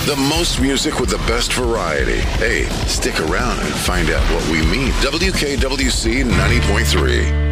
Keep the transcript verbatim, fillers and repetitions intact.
The most music with the best variety. Hey, stick around and find out what we mean. W K W C ninety point three.